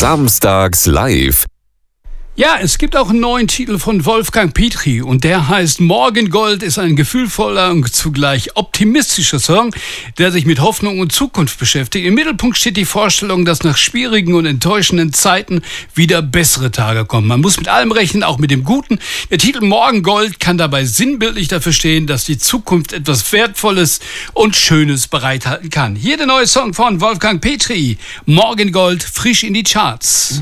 Samstags live. Ja, es gibt auch einen neuen Titel von Wolfgang Petri und der heißt Morgengold, ist ein gefühlvoller und zugleich optimistischer Song, der sich mit Hoffnung und Zukunft beschäftigt. Im Mittelpunkt steht die Vorstellung, dass nach schwierigen und enttäuschenden Zeiten wieder bessere Tage kommen. Man muss mit allem rechnen, auch mit dem Guten. Der Titel Morgengold kann dabei sinnbildlich dafür stehen, dass die Zukunft etwas Wertvolles und Schönes bereithalten kann. Hier der neue Song von Wolfgang Petri, Morgengold, frisch in die Charts.